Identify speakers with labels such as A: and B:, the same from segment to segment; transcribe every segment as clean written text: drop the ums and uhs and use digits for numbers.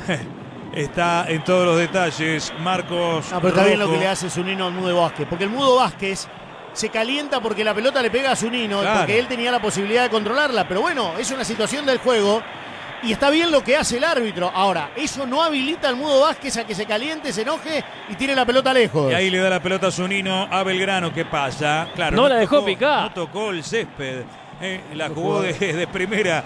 A: Está en todos los detalles Marcos.
B: No, pero está
A: Rojo.
B: bien lo que le hace Zunino al Mudo Vázquez, porque el Mudo Vázquez se calienta porque la pelota le pega a Zunino,
A: Claro.
B: porque él tenía la posibilidad de controlarla, pero bueno, es una situación del juego y está bien lo que hace el árbitro. Ahora, eso no habilita al Mudo Vázquez a que se caliente, se enoje y tire la pelota lejos.
A: Y ahí le da la pelota a Zunino a Belgrano. ¿Qué pasa? Claro,
C: No la dejó picar.
A: No tocó el césped. La jugó de primera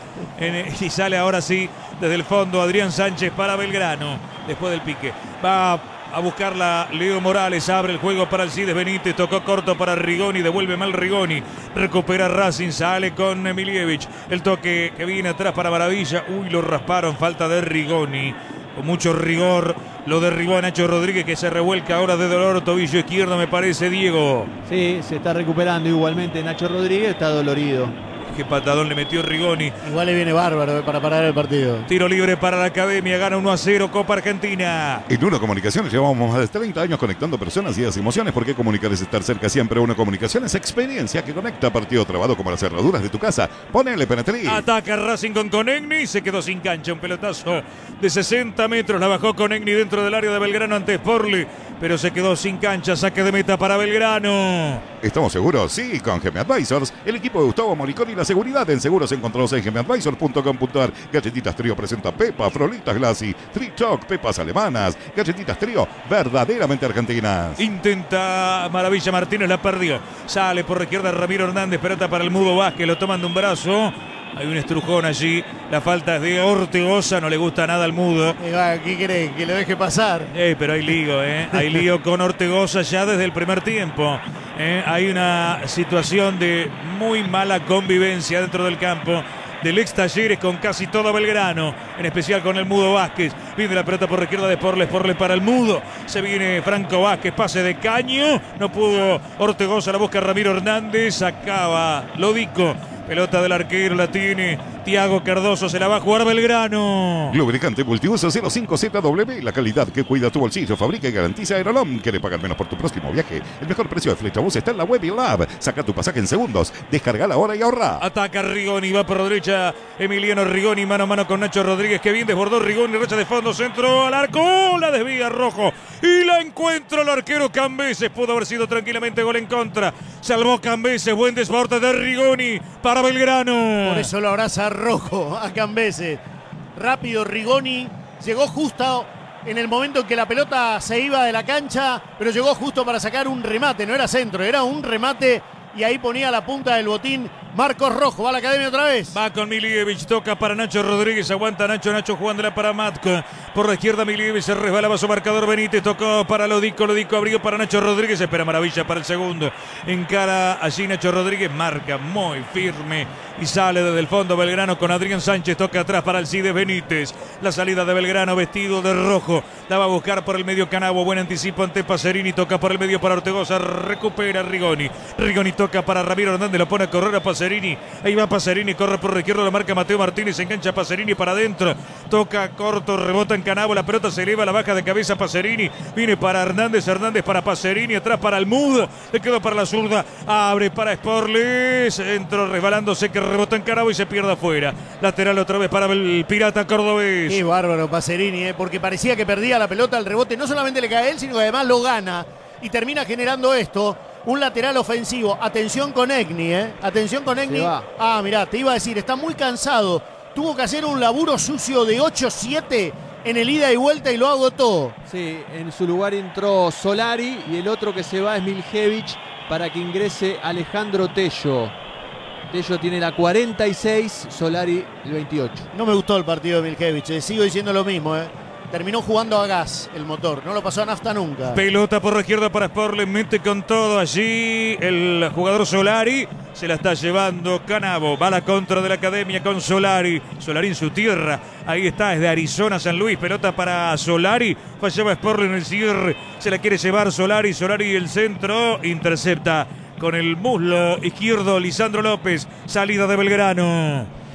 A: y sale ahora sí desde el fondo Adrián Sánchez para Belgrano. Después del pique. Va a buscarla Leo Morales. Abre el juego para Alcides Benítez. Tocó corto para Rigoni. Devuelve mal Rigoni. Recupera Racing. Sale con Milievich. El toque que viene atrás para Maravilla. Uy, lo rasparon. Falta de Rigoni. Con mucho rigor lo derribó a Nacho Rodríguez, que se revuelca ahora de dolor, tobillo izquierdo me parece, Diego.
D: Sí, se está recuperando igualmente Nacho Rodríguez, está dolorido.
A: Qué patadón le metió Rigoni.
B: Igual le viene bárbaro para parar el partido.
A: Tiro libre para la Academia, gana 1-0 Copa Argentina.
E: En Uno Comunicaciones llevamos más de 30 años conectando personas, ideas y emociones. ¿Por qué comunicar es estar cerca siempre? Uno Comunicaciones, experiencia que conecta, partido trabado como las cerraduras de tu casa. Ponele Penetrí.
A: Ataca Racing con Conegni, se quedó sin cancha, un pelotazo de 60 metros, la bajó Conegni dentro del área de Belgrano ante Sporli, pero se quedó sin cancha, saque de meta para Belgrano.
E: ¿Estamos seguros? Sí, con GM Advisors, el equipo de Gustavo Moriconi y la seguridad en seguros encontrados en gmadvisor.com.ar. Galletitas Trío presenta Pepa, Frolitas Glassy, Trichoc, Pepas alemanas, Galletitas Trío verdaderamente argentinas.
A: Intenta Maravilla Martínez, la perdió. Sale por la izquierda Ramiro Hernández, pelota para el Mudo Vázquez, lo toman de un brazo. Hay un estrujón allí, la falta es de Ortegoza, no le gusta nada al Mudo.
B: ¿Qué cree? ¿Que lo deje pasar?
A: Pero hay lío, hay lío con Ortegoza ya desde el primer tiempo. Hay una situación de muy mala convivencia dentro del campo del ex Talleres con casi todo Belgrano, en especial con el Mudo Vázquez. Viene la pelota por la izquierda de Sporles para el Mudo. Se viene Franco Vázquez, pase de caño. No pudo Ortegoza, la busca Ramiro Hernández. Acaba Lodico. Pelota del arquero, la tiene Tiago Cardoso, se la va a jugar Belgrano.
E: Lubricante multiuso 05ZW, la calidad que cuida tu bolsillo, fabrica y garantiza Aerolom. ¿Quieres pagar menos por tu próximo viaje? El mejor precio de Flechabús está en la web y Lab. Saca tu pasaje en segundos, descarga ahora y ahorra.
A: Ataca Rigoni, va por derecha Emiliano Rigoni, mano a mano con Nacho Rodríguez, que bien desbordó Rigoni, racha de fondo, centro al arco, la desvía Rojo y la encuentra el arquero Cambeses. Pudo haber sido tranquilamente gol en contra. Salvó Cambeses, buen desborde de Rigoni para Belgrano.
B: Por eso lo abraza Rojo a Cambeses. Rápido Rigoni, llegó justo en el momento en que la pelota se iba de la cancha, pero llegó justo para sacar un remate, no era centro, era un remate y ahí ponía la punta del botín Marcos Rojo. Va a la Academia otra vez.
A: Va con Milievich, toca para Nacho Rodríguez, aguanta Nacho jugándola para Matko. Por la izquierda Milievich, se resbalaba su marcador Benítez, tocó para Lodico abrió para Nacho Rodríguez, espera Maravilla para el segundo. Encara allí Nacho Rodríguez, marca muy firme y sale desde el fondo Belgrano con Adrián Sánchez, toca atrás para Alcides Benítez. La salida de Belgrano vestido de rojo, la va a buscar por el medio Canavo, buen anticipo ante Pacerini, toca por el medio para Ortegoza, recupera Rigoni toca para Ramiro Hernández, lo pone a correr a Pacerini, ahí va Pacerini, corre por la izquierda, lo marca Mateo Martínez, engancha Pacerini para adentro, toca corto, rebota en Canavo, la pelota se eleva, la baja de cabeza Pacerini, viene para Hernández para Pacerini, atrás para el Mudo, le quedó para la zurda, abre para Sporles, entró resbalándose que rebota en Canavo y se pierde afuera, lateral otra vez para el Pirata cordobés.
B: Qué bárbaro Pacerini, porque parecía que perdía la pelota, el rebote no solamente le cae a él, sino que además lo gana y termina generando esto. Un lateral ofensivo. Atención con Egni, Atención con Egni. Ah, mirá, te iba a decir, está muy cansado. Tuvo que hacer un laburo sucio de 8-7 en el ida y vuelta y lo agotó.
D: Sí, en su lugar entró Solari y el otro que se va es Miljevich para que ingrese Alejandro Tello. Tello tiene la 46, Solari el 28.
B: No me gustó el partido de Miljevich, sigo diciendo lo mismo, Terminó jugando a gas el motor, no lo pasó a nafta nunca.
A: Pelota por la izquierda para Sporles, mete con todo allí el jugador Solari, se la está llevando Canavo, va a la contra de la Academia con Solari en su tierra, ahí está, es de Arizona, San Luis, pelota para Solari, fallaba Sporles en el cierre, se la quiere llevar Solari el centro, intercepta con el muslo izquierdo Lisandro López, salida de Belgrano.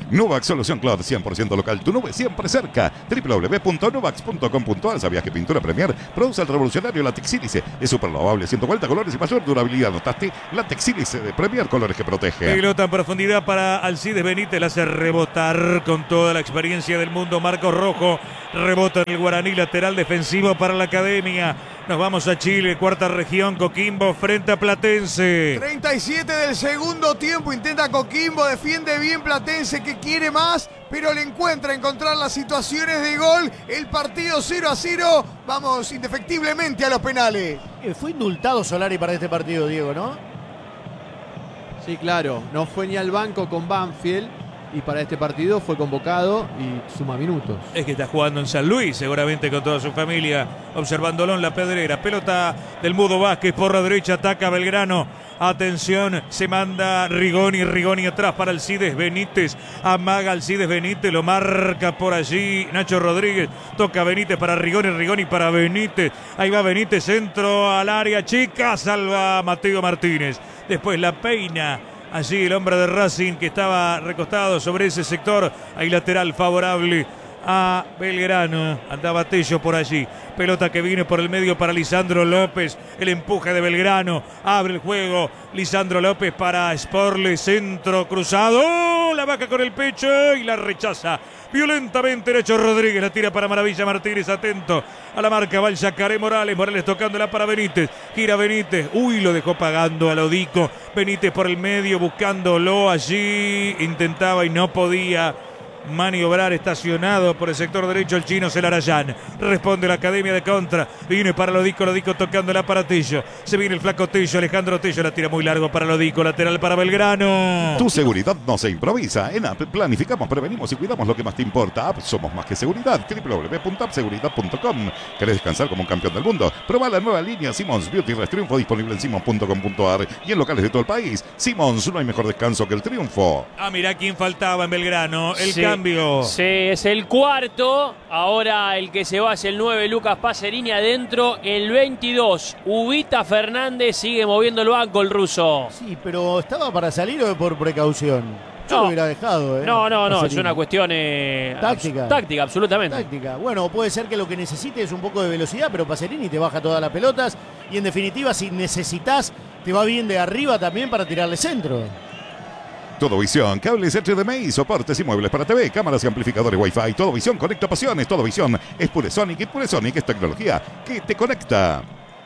E: Nuvax Solución Cloud, 100% local, tu nube siempre cerca. www.nuvax.com.ar. ¿Sabías que Pintura Premier produce el revolucionario látex sílice? Es súper lavable, 140 colores y mayor durabilidad. ¿Notaste? Látex sílice de Premier, colores que protege.
A: Pelota en profundidad para Alcides Benítez, la hace rebotar con toda la experiencia del mundo. Marcos Rojo rebota en el Guaraní, lateral defensivo para la Academia. Nos vamos a Chile, cuarta región, Coquimbo frente a Platense.
C: 37 del segundo tiempo, intenta Coquimbo, defiende bien Platense que quiere más, pero le encontrar las situaciones de gol. El partido 0-0, vamos indefectiblemente a los penales.
B: Fue indultado Solari para este partido, Diego, ¿no?
D: Sí, claro, no fue ni al banco con Banfield y para este partido fue convocado y suma minutos.
A: Es que está jugando en San Luis, seguramente con toda su familia, observándolo en la pedrera. Pelota del Mudo Vázquez por la derecha, ataca Belgrano. Atención, se manda Rigoni atrás para Alcides Benítez. Amaga Alcides Benítez, lo marca por allí Nacho Rodríguez. Toca Benítez para Rigoni para Benítez. Ahí va Benítez, centro al área chica, salva Mateo Martínez. Después la peina. Allí el hombre de Racing que estaba recostado sobre ese sector. Hay lateral favorable a Belgrano. Andaba Tello por allí. Pelota que viene por el medio para Lisandro López. El empuje de Belgrano. Abre el juego. Lisandro López para Sporle. Centro cruzado. La vaca con el pecho y la rechaza violentamente Nacho Rodríguez. La tira para Maravilla Martínez. Atento a la marca. Va el Yacaré Morales. Morales tocándola para Benítez. Gira Benítez. Uy, lo dejó pagando a Lodico. Benítez por el medio buscándolo allí. Intentaba y no podía maniobrar, estacionado por el sector derecho el chino Celarayán. Responde la Academia de contra. Viene para Lodico tocándola para Tello. Se viene el flaco Tello, Alejandro Tello, la tira muy largo para Lodico, lateral para Belgrano.
E: Tu seguridad no se improvisa. En App planificamos, prevenimos y cuidamos lo que más te importa. App, somos más que seguridad. www.appseguridad.com. ¿Querés descansar como un campeón del mundo? Proba la nueva línea Simmons Beauty Rest Triunfo, disponible en simmons.com.ar y en locales de todo el país. Simmons, no hay mejor descanso que el triunfo.
A: Ah, mirá quién faltaba en Belgrano. El
F: Sí.
A: cambio.
F: Sí, es el cuarto. Ahora el que se va es el 9, Lucas Pacerini adentro. El 22, Ubita Fernández, sigue moviendo el banco el ruso.
B: Sí, pero ¿estaba para salir o por precaución? Yo lo hubiera dejado, ¿eh?
F: No,
B: Pacerini.
F: es una cuestión
B: táctica.
F: táctica, absolutamente.
B: Táctica. Bueno, puede ser que lo que necesite es un poco de velocidad, pero Pacerini te baja todas las pelotas y en definitiva si necesitas te va bien de arriba también para tirarle centro.
E: Todo Visión, cables HDMI, soportes y muebles para TV, cámaras y amplificadores Wi-Fi. Todo Visión conecta pasiones. Todo Visión es Puresonic y Puresonic es tecnología que te conecta.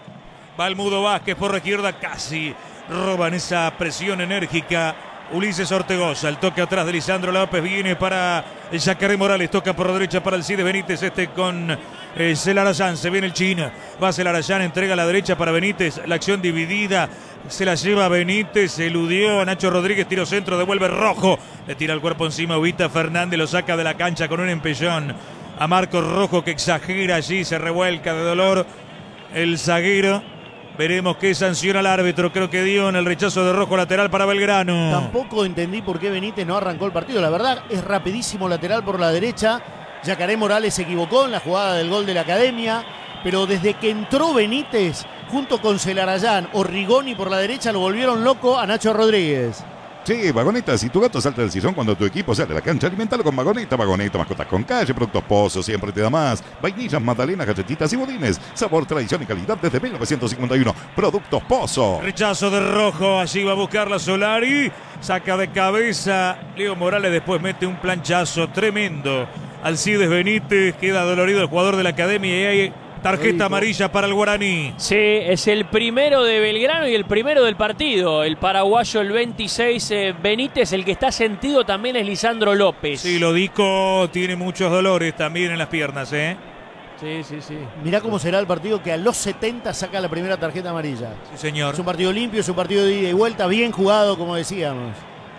A: Va el Mudo Vázquez por la izquierda, casi roban esa presión enérgica. Ulises Ortegoza, el toque atrás de Lisandro López, viene para el Yacaré Morales, toca por la derecha para Alcides Benítez, con Celarayán, se viene el chino, va Celarayán, entrega a la derecha para Benítez, la acción dividida, se la lleva Benítez, eludió a Nacho Rodríguez, tiro centro, devuelve Rojo, le tira el cuerpo encima, Ubita Fernández lo saca de la cancha con un empellón a Marcos Rojo que exagera allí, se revuelca de dolor el zaguero. Veremos qué sanciona el árbitro, creo que dio en el rechazo de Rojo lateral para Belgrano.
B: Tampoco entendí por qué Benítez no arrancó el partido. La verdad es rapidísimo lateral por la derecha. Yacaré Morales se equivocó en la jugada del gol de la Academia, pero desde que entró Benítez junto con Celarayán o Rigoni por la derecha lo volvieron loco a Nacho Rodríguez.
E: Sí, Vagoneta, si tu gato salta del sillón cuando tu equipo sale a la cancha, alimentalo con Vagoneta. Vagoneta, mascotas con calle, productos Pozo, siempre te da más. Vainillas, magdalenas, galletitas y budines. Sabor, tradición y calidad desde 1951. Productos Pozo.
A: Rechazo de Rojo, allí va a buscar la Solari. Saca de cabeza Leo Morales, después mete un planchazo tremendo. Alcides Benítez, queda dolorido el jugador de la Academia y hay tarjeta amarilla para el Guaraní.
F: Sí, es el primero de Belgrano y el primero del partido. El paraguayo, el 26, Benítez. El que está sentido también es Lisandro López.
A: Sí, Lodico tiene muchos dolores también en las piernas,
F: Sí.
B: Mirá cómo será el partido que a los 70 saca la primera tarjeta amarilla.
A: Sí, señor.
B: Es un partido limpio, es un partido de ida y vuelta, bien jugado, como decíamos.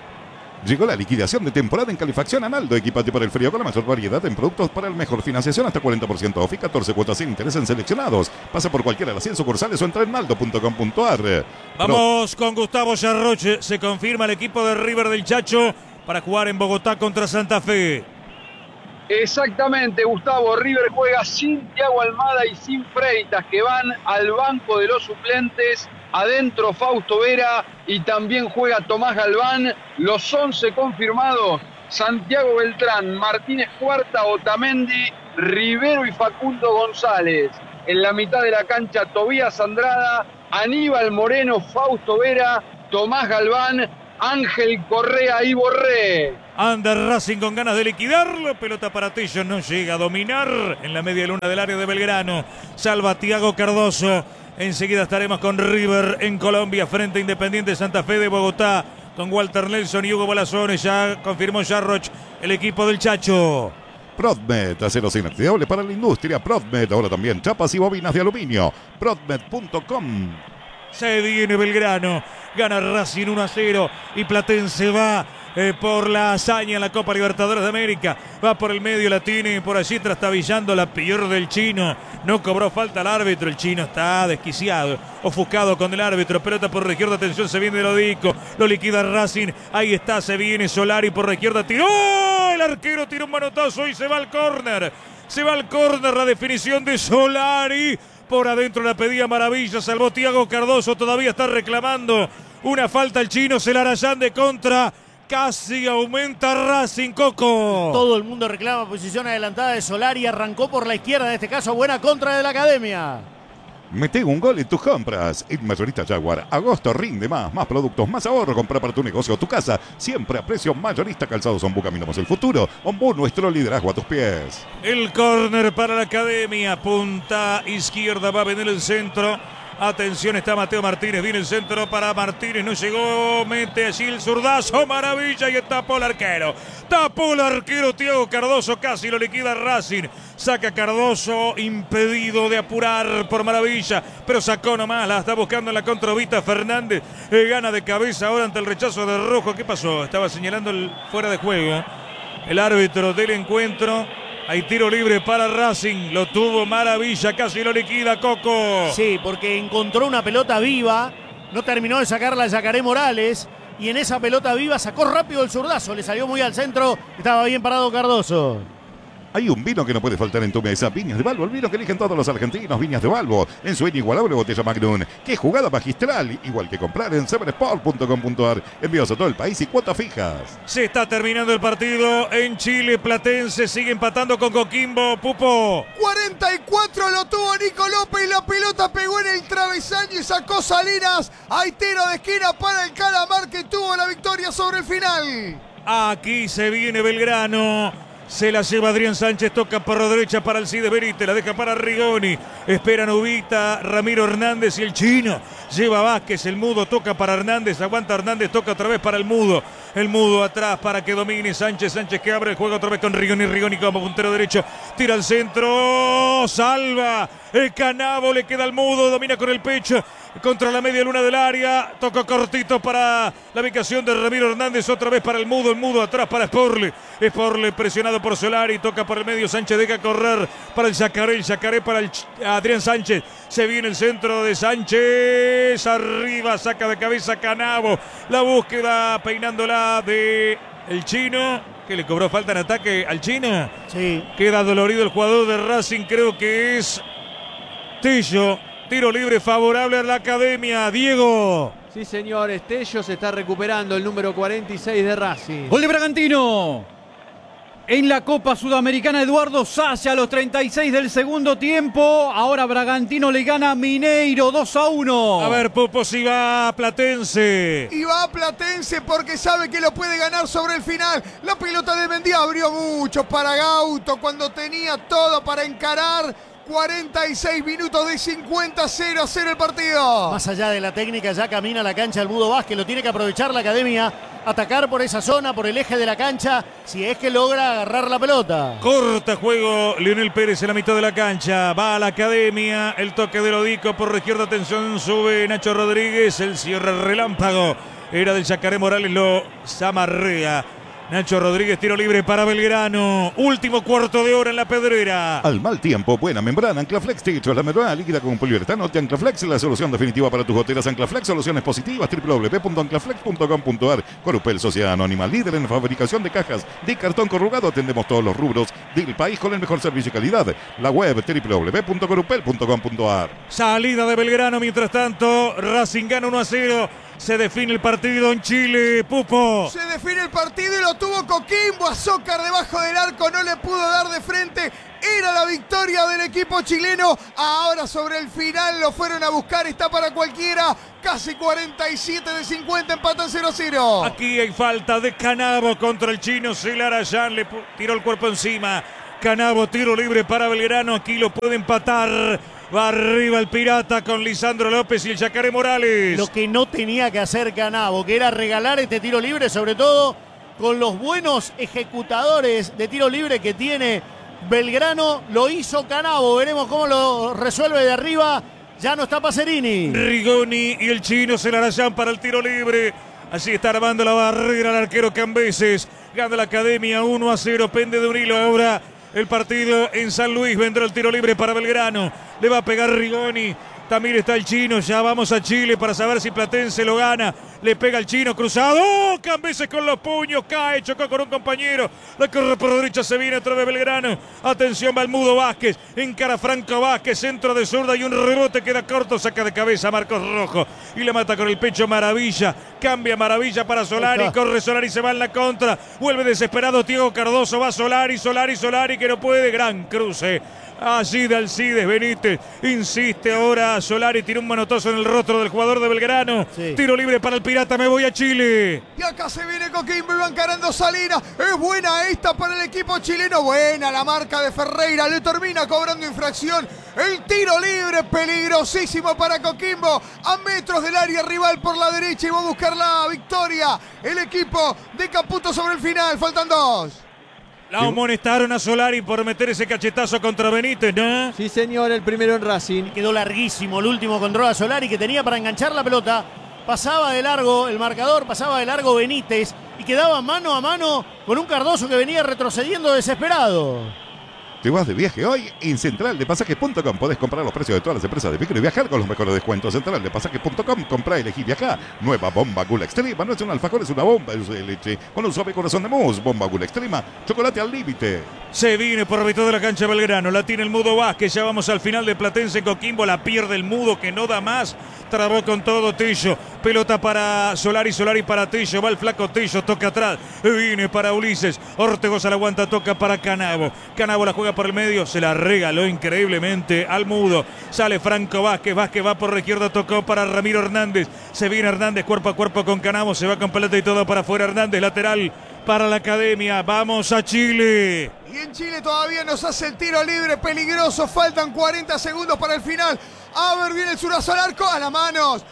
E: Llegó la liquidación de temporada en Calefacción Analdo. Equipate para el frío con la mayor variedad en productos para el mejor. Financiación hasta 40% off y 14 cuotas sin interés en seleccionados. Pasa por cualquiera de las 100 sucursales o entra en naldo.com.ar.
A: Vamos con Gustavo Yarroche. Se confirma el equipo de River del Chacho para jugar en Bogotá contra Santa Fe.
G: Exactamente, Gustavo. River juega sin Thiago Almada y sin Freitas, que van al banco de los suplentes. Adentro Fausto Vera y también juega Tomás Galván. Los 11 confirmados Santiago Beltrán, Martínez Cuarta, Otamendi, Rivero y Facundo González. En la mitad de la cancha, Tobías Andrada, Aníbal Moreno, Fausto Vera, Tomás Galván, Ángel Correa y Borré.
A: Anda Racing con ganas de liquidarlo. Pelota para Tello, no llega a dominar en la media luna del área de Belgrano. Salva Tiago Cardoso. Enseguida estaremos con River en Colombia frente a Independiente Santa Fe de Bogotá con Walter Nelson y Hugo Balazones. Ya confirmó Jarroch el equipo del Chacho.
E: Prodmed, aceros inoxidables para la industria. Prodmed, ahora también chapas y bobinas de aluminio. Prodmed.com.
A: Se viene Belgrano, gana Racing 1-0 y Platense va por la hazaña en la Copa Libertadores de América. Va por el medio, la tiene por allí trastabillando, la pierde el chino. No cobró falta al árbitro, el chino está desquiciado, ofuscado con el árbitro. Pelota por la izquierda, atención, se viene de Lodico, lo liquida Racing. Ahí está, se viene Solari por la izquierda, tiró, el arquero tiró un manotazo y se va al córner. Se va al córner, la definición de Solari. Por adentro la pedía Maravilla, salvó Tiago Cardoso, todavía está reclamando una falta el chino, Celarayán de contra, casi aumenta Racing, Coco.
B: Todo el mundo reclama posición adelantada de Solari, arrancó por la izquierda, en este caso buena contra de la Academia.
E: Mete un gol en tus compras. En Mayorista Jaguar, agosto rinde más, más productos, más ahorro. Compra para tu negocio o tu casa, siempre a precio mayorista. Calzados Ombú, caminamos el futuro. Ombú, nuestro liderazgo a tus pies.
A: El córner para la Academia, punta izquierda, va a venir el centro. Atención, está Mateo Martínez, viene el centro para Martínez, no llegó, mete allí el zurdazo, Maravilla, y tapó el arquero. Tapó el arquero Tiago Cardoso, casi lo liquida Racing. Saca Cardoso, impedido de apurar por Maravilla, pero sacó nomás, la está buscando en la contra Vita Fernández. Gana de cabeza ahora ante el rechazo de Rojo. ¿Qué pasó? Estaba señalando el fuera de juego el árbitro del encuentro. Hay tiro libre para Racing, lo tuvo Maravilla, casi lo liquida Coco.
B: Sí, porque encontró una pelota viva, no terminó de sacarla Yacaré Morales, y en esa pelota viva sacó rápido el zurdazo, le salió muy al centro, estaba bien parado Cardoso.
E: Hay un vino que no puede faltar en tu mesa. Viñas de Balbo, el vino que eligen todos los argentinos. Viñas de Balbo, en su inigualable botella Magnum. ¡Qué jugada magistral! Igual que comprar en sevensport.com.ar. Envíos a todo el país y cuotas fijas.
A: Se está terminando el partido en Chile. Platense sigue empatando con Coquimbo. Pupo.
C: 44 lo tuvo Nico López. La pelota pegó en el travesaño y sacó Salinas. Hay tiro de esquina para el Calamar, que tuvo la victoria sobre el final.
A: Aquí se viene Belgrano. Se la lleva Adrián Sánchez, toca por la derecha para Alcides Benítez, la deja para Rigoni. Esperan Ubita, Ramiro Hernández y el chino. Lleva Vázquez, el mudo toca para Hernández, aguanta Hernández, toca otra vez para el mudo. El mudo atrás para que domine Sánchez, Sánchez que abre el juego otra vez con Rigoni, Rigoni como puntero derecho. Tira al centro, salva. El Canavo le queda al mudo, domina con el pecho. Contra la media luna del área, toca cortito para la ubicación de Ramiro Hernández, otra vez para el mudo atrás para Sporle. Sporle presionado por Solari, toca por el medio, Sánchez deja correr para el Yacaré para el Adrián Sánchez. Se viene el centro de Sánchez, arriba, saca de cabeza Canavo. La búsqueda peinándola de el chino, que le cobró falta en ataque al chino.
B: Sí.
A: Queda dolorido el jugador de Racing, creo que es Tello. Tiro libre favorable a la Academia. Diego.
D: Sí, señor. Tello se está recuperando, el número 46 de Racing.
H: Gol de Bragantino. En la Copa Sudamericana, Eduardo Sasha a los 36 del segundo tiempo. Ahora Bragantino le gana a Mineiro 2-1.
A: A ver, Pupo, si va a Platense.
C: Y va a Platense porque sabe que lo puede ganar sobre el final. La pelota de Mendía abrió mucho para Gauto cuando tenía todo para encarar. 46 minutos de 50-0 el partido.
B: Más allá de la técnica, ya camina la cancha el Mudo Vázquez. Lo tiene que aprovechar la Academia. Atacar por esa zona, por el eje de la cancha, si es que logra agarrar la pelota.
A: Corta juego Leonel Pérez en la mitad de la cancha. Va a la Academia. El toque de Lodico por la izquierda. Atención, sube Nacho Rodríguez. El cierre relámpago era del Yacaré Morales. Lo zamarrea Nacho Rodríguez, tiro libre para Belgrano. Último cuarto de hora en la Pedrera.
E: Al mal tiempo, buena membrana. Anclaflex Techo, la membrana líquida con poliuretano de Anclaflex, la solución definitiva para tus goteras. Anclaflex, soluciones positivas. www.anclaflex.com.ar. Corupel, Sociedad Anónima, líder en fabricación de cajas de cartón corrugado. Atendemos todos los rubros del país con el mejor servicio y calidad. La web www.corupel.com.ar.
A: Salida de Belgrano, mientras tanto, Racing gana 1-0. Se define el partido en Chile, Pupo.
C: Se define el partido y lo tuvo Coquimbo. Azócar debajo del arco, no le pudo dar de frente. Era la victoria del equipo chileno. Ahora sobre el final lo fueron a buscar. Está para cualquiera. Casi 47 de 50, empatan 0-0.
A: Aquí hay falta de Canavo contra el chino Celarayán. Le tiró el cuerpo encima. Canavo, tiro libre para Belgrano. Aquí lo puede empatar. Va arriba el Pirata con Lisandro López y el Yacaré Morales.
B: Lo que no tenía que hacer Canavo, que era regalar este tiro libre, sobre todo con los buenos ejecutadores de tiro libre que tiene Belgrano. Lo hizo Canavo, veremos cómo lo resuelve de arriba. Ya no está Pacerini.
A: Rigoni y el chino Celarayán para el tiro libre. Así está armando la barrera el arquero Cambeses. Gana la Academia 1-0, pende de un hilo ahora. El partido en San Luis, vendrá el tiro libre para Belgrano. Le va a pegar Rigoni. También está el chino. Ya vamos a Chile para saber si Platense lo gana. Le pega el chino cruzado. ¡Oh! Cambeses con los puños. Cae, chocó con un compañero. La corre por derecha, se viene otra vez Belgrano. Atención, Balmudo Vázquez. Encara Franco Vázquez. Centro de zurda y un rebote. Queda corto. Saca de cabeza Marcos Rojo. Y le mata con el pecho Maravilla. Cambia Maravilla para Solari. Corre Solari, se va en la contra. Vuelve desesperado Diego Cardoso. Va Solari que no puede. Gran cruce. Allí de Alcides Benítez. Insiste ahora Solari. Tira un manotazo en el rostro del jugador de Belgrano. Sí. Tiro libre para el Pirata. Me voy a Chile.
C: Y acá se viene Coquimbo y va encarando Salinas. Es buena esta para el equipo chileno. Buena la marca de Ferreira. Le termina cobrando infracción. El tiro libre peligrosísimo para Coquimbo. A metros del área rival por la derecha. Y va a buscar la victoria. El equipo de Caputo sobre el final. Faltan 2.
A: La amonestaron a Solari por meter ese cachetazo contra Benítez, ¿no?
D: Sí, señor, el primero en Racing.
B: Quedó larguísimo el último control a Solari que tenía para enganchar la pelota. Pasaba de largo el marcador, pasaba de largo Benítez y quedaba mano a mano con un Cardoso que venía retrocediendo desesperado.
E: Te vas de viaje hoy en centraldepasajes.com. Podés comprar los precios de todas las empresas de micro y viajar con los mejores descuentos. Centraldepasajes.com. Comprá, elegí, viajá. Nueva bomba Gula Extrema. No es un alfajor, es una bomba de leche con un suave corazón de mousse. Bomba Gula Extrema. Chocolate al límite.
A: Se viene por mitad de la cancha Belgrano. La tiene el Mudo Vázquez. Ya vamos al final de Platense Coquimbo. La pierde el Mudo que no da más. Trabó con todo Tello. Pelota para Solari. Solari para Tello. Va el flaco Tello. Toca atrás. Viene para Ulises. Ortegoza la aguanta. Toca para Canavo. Canavo la juega por el medio. Se la regaló increíblemente al Mudo. Sale Franco Vázquez. Vázquez va por la izquierda. Tocó para Ramiro Hernández. Se viene Hernández cuerpo a cuerpo con Canavo. Se va con pelota y todo para afuera. Hernández lateral para la Academia. Vamos a Chile.
C: Y en Chile todavía nos hace el tiro libre peligroso. Faltan 40 segundos para el final. A ver, viene el zurdazo al arco. A las manos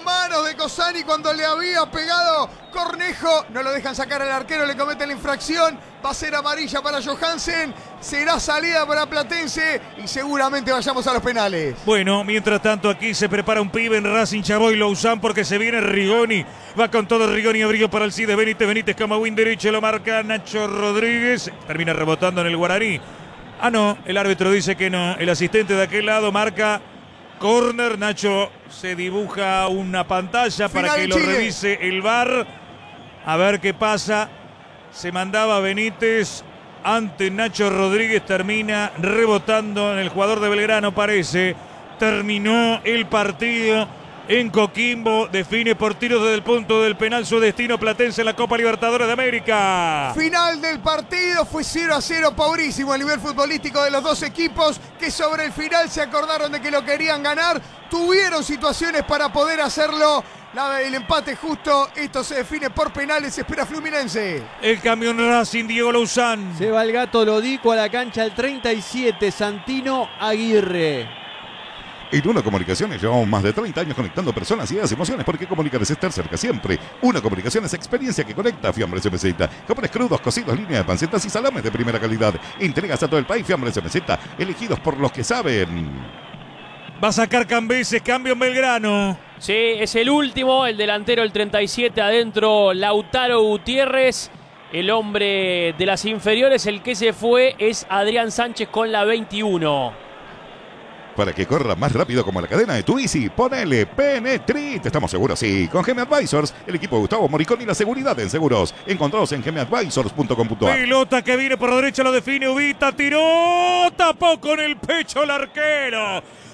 C: de Cosani cuando le había pegado Cornejo. No lo dejan sacar al arquero, le comete la infracción. Va a ser amarilla para Johansen. Será salida para Platense y seguramente vayamos a los penales.
A: Bueno, mientras tanto aquí se prepara un pibe en Racing Chaboy Lousán porque se viene Rigoni. Va con todo Rigoni, abrigo para Alcides Benítez. Benítez como win derecho, lo marca Nacho Rodríguez. Termina rebotando en el Guaraní. Ah, no, el árbitro dice que no. El asistente de aquel lado marca córner. Nacho se dibuja una pantalla para que lo revise el VAR. A ver qué pasa. Se mandaba Benítez ante Nacho Rodríguez. Termina rebotando en el jugador de Belgrano, parece. Terminó el partido en Coquimbo. Define por tiros desde el punto del penal su destino Platense en la Copa Libertadores de América.
C: Final del partido fue 0-0, pobrísimo a nivel futbolístico de los dos equipos que sobre el final se acordaron de que lo querían ganar. Tuvieron situaciones para poder hacerlo. El empate justo, esto se define por penales, espera Fluminense.
A: El cambio en Racing, Diego Lousán.
D: Se va el Gato Lodico a la cancha el 37, Santino Aguirre.
E: En Una Comunicaciones llevamos más de 30 años conectando personas, ideas y emociones, porque comunicar es estar cerca siempre. Una Comunicación es experiencia que conecta. Fiambres MZ. Jamones crudos, cocidos, línea de pancetas y salames de primera calidad. Entregas a todo el país. Fiambres MZ, elegidos por los que saben.
A: Va a sacar Cambeses, cambio en Belgrano.
F: Sí, es el último, el delantero, el 37, adentro Lautaro Gutiérrez. El hombre de las inferiores, el que se fue, es Adrián Sánchez con la 21.
E: Para que corra más rápido como la cadena de tu Easy, ponele Penetrit. Estamos seguros, sí. Con Geme Advisors, el equipo de Gustavo Moriconi y la seguridad en seguros. Encontrados en gemeadvisors.com.ar.
A: Pelota que viene por la derecha, lo define Ubita, tiró, tapó con el pecho el arquero.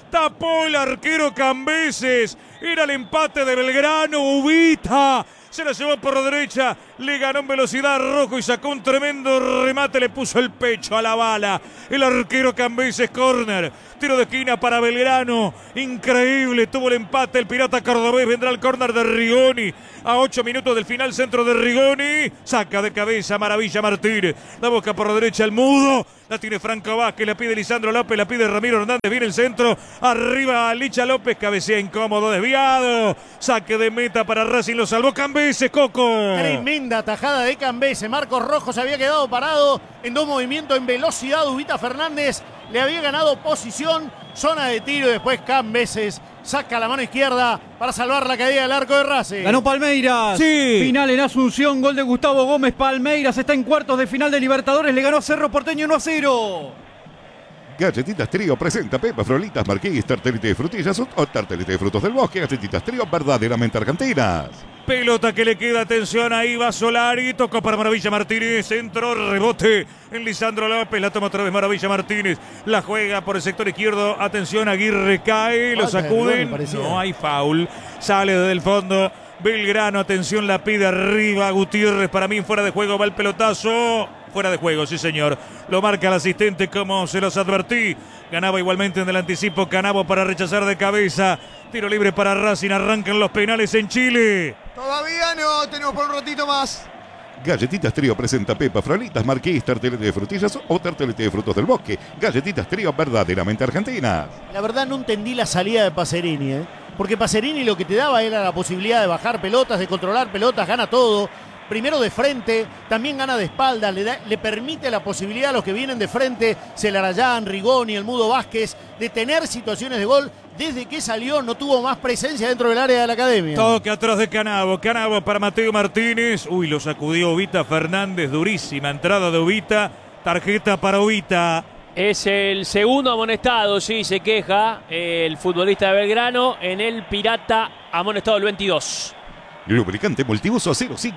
A: Tapó el arquero Cambeses. Era el empate de Belgrano. Ubita se la llevó por derecha, le ganó en velocidad Rojo y sacó un tremendo remate, le puso el pecho a la bala. El arquero Cambeses, córner, tiro de esquina para Belgrano. Increíble, tuvo el empate el Pirata Cordobés. Vendrá el córner de Rigoni. A 8 minutos del final, centro de Rigoni. Saca de cabeza Maravilla Martínez. La busca por derecha el Mudo. La tiene Franco Vázquez, la pide Lisandro López, la pide Ramiro Hernández. Viene el centro, arriba Licha López, cabecea incómodo, desviado. Saque de meta para Racing, lo salvó Cambeses, Coco.
B: Tremenda tajada de Cambeses. Marcos Rojo se había quedado parado en 2 movimientos en velocidad. Ubita Fernández le había ganado posición, zona de tiro y después Cambeses saca la mano izquierda para salvar la caída del arco de Racing.
H: Ganó Palmeiras.
A: Sí.
H: Final en Asunción, gol de Gustavo Gómez. Palmeiras está en cuartos de final de Libertadores. Le ganó a Cerro Porteño 1-0.
E: Galletitas Trío presenta Pepa, Frolitas, Marqués, tartelita de frutillas o tartelita de frutos del bosque. Galletitas Trío verdaderamente argentinas.
A: Pelota que le queda, atención, ahí va Solari, tocó para Maravilla Martínez, centro, rebote en Lisandro López, la toma otra vez Maravilla Martínez, la juega por el sector izquierdo, atención, Aguirre cae, lo sacuden, no hay foul, sale desde el fondo, Belgrano, atención, la pide arriba, Gutiérrez, para mí fuera de juego, va el pelotazo. Fuera de juego, sí señor. Lo marca el asistente como se los advertí. Ganaba igualmente en el anticipo Canavo para rechazar de cabeza. Tiro libre para Racing. Arrancan los penales en Chile.
C: Todavía no, tenemos por un ratito más.
E: Galletitas Trío presenta Pepa, Frolitas, Marqués, tarteleta de frutillas o tarteleta de frutos del bosque. Galletitas Trío verdaderamente argentinas.
B: La verdad no entendí la salida de Pacerini, porque Pacerini lo que te daba era la posibilidad de bajar pelotas, de controlar pelotas, gana todo. Primero de frente, también gana de espalda, le permite la posibilidad a los que vienen de frente, Celarayán, Rigoni, el Mudo Vázquez, de tener situaciones de gol. Desde que salió no tuvo más presencia dentro del área de la academia.
A: Toque atrás de Canavo, Canavo para Mateo Martínez. Uy, lo sacudió Ubita Fernández, durísima entrada de Ubita, tarjeta para Ubita.
F: Es el segundo amonestado, sí, se queja el futbolista de Belgrano en el Pirata, amonestado el 22.
E: Lubricante multiuso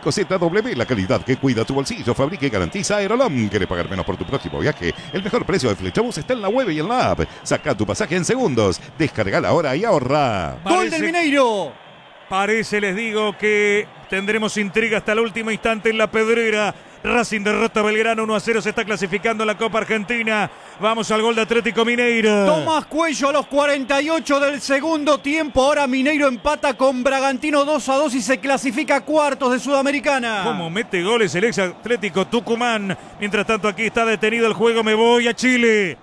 E: 05ZW, la calidad que cuida tu bolsillo, fabrica y garantiza Aerolom. ¿Quieres pagar menos por tu próximo viaje? El mejor precio de Flechabús está en la web y en la app. Saca tu pasaje en segundos. Descargala ahora y ahorra.
H: Gol del Mineiro.
A: Parece, les digo, que tendremos intriga hasta el último instante en la Pedrera. Racing derrota a Belgrano 1-0, se está clasificando en la Copa Argentina. Vamos al gol de Atlético Mineiro.
H: Tomás Cuello a los 48 del segundo tiempo. Ahora Mineiro empata con Bragantino 2-2 y se clasifica a cuartos de Sudamericana.
A: Cómo mete goles el ex Atlético Tucumán. Mientras tanto aquí está detenido el juego, me voy a Chile.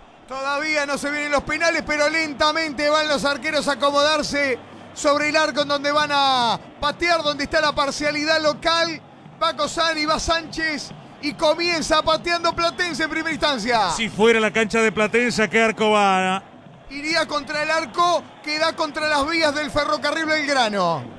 C: Todavía no se vienen los penales, pero lentamente van los arqueros a acomodarse sobre el arco en donde van a patear, donde está la parcialidad local. Va Cosani, va Sánchez y comienza pateando Platense en primera instancia.
A: Si fuera la cancha de Platense, ¿a qué arco va?
C: Iría contra el arco que da contra las vías del ferrocarril Belgrano.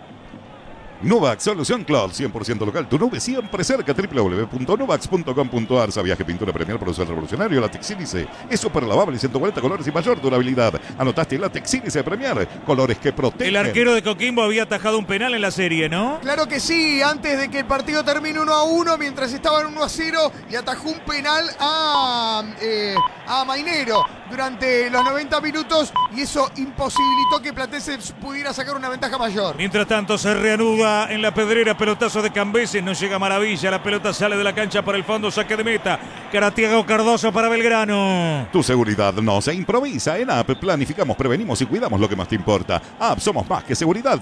E: Novax Solución Cloud, 100% local, tu nube siempre cerca. www.novax.com.ar. Viaje pintura premial por el revolucionario. La Texílice es super lavable, 140 colores y mayor durabilidad. Anotaste la Texílice de Premier, colores que protegen.
A: El arquero de Coquimbo había atajado un penal en la serie, ¿no?
C: Claro que sí, antes de que el partido termine 1-1, mientras estaban 1-0, y atajó un penal a Mainero durante los 90 minutos y eso imposibilitó que Platense pudiera sacar una ventaja mayor.
A: Mientras tanto se reanuda en la Pedrera, pelotazo de Cambeses, no llega Maravilla, la pelota sale de la cancha por el fondo, saque de meta, Caratiago Cardoso para Belgrano.
E: Tu seguridad no se improvisa. En App planificamos, prevenimos y cuidamos lo que más te importa. App, somos más que seguridad.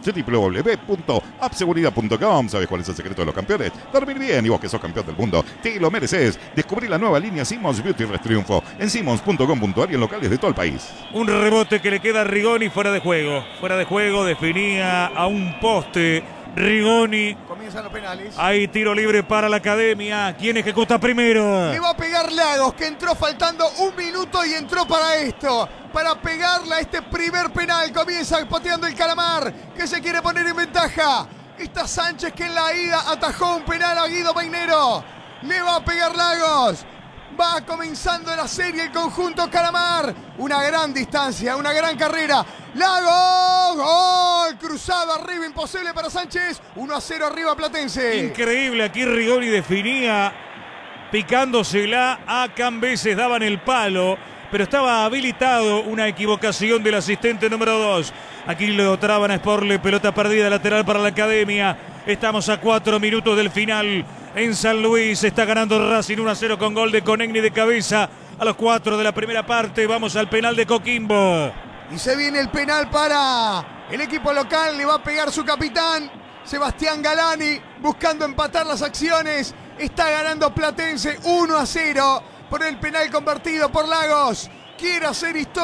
E: www.appseguridad.com. ¿Sabes cuál es el secreto de los campeones? Dormir bien, y vos que sos campeón del mundo, te lo mereces. Descubrí la nueva línea Simmons Beauty Rest Triunfo en simmons.com.ar y en locales de todo el país.
A: Un rebote que le queda a Rigoni fuera de juego. Fuera de juego, definía a un poste Rigoni.
C: Comienzan los penales.
A: Hay tiro libre para la academia. ¿Quién ejecuta primero?
C: Le va a pegar Lagos, que entró faltando un minuto y entró para esto. Para pegarle a este primer penal. Comienza pateando el Calamar, que se quiere poner en ventaja. Está Sánchez, que en la ida atajó un penal a Guido Mainero. Le va a pegar Lagos. Va comenzando la serie el conjunto Calamar. Una gran distancia, una gran carrera. Lagos, gol, cruzado arriba, imposible para Sánchez. 1-0 arriba Platense.
A: Increíble, aquí Rigoni definía picándosela a Cambeses, daban el palo. pero estaba habilitado. Una equivocación del asistente número 2. Aquí lo traban a Sporle, pelota perdida lateral para la Academia. Estamos a 4 minutos del final en San Luis. Está ganando Racing 1-0 con gol de Conegni de cabeza a los 4 de la primera parte. Vamos al penal de Coquimbo.
C: Y se viene el penal para el equipo local. Le va a pegar su capitán, Sebastián Galani, buscando empatar las acciones. Está ganando Platense 1-0 por el penal convertido por Lagos. Quiere hacer historia.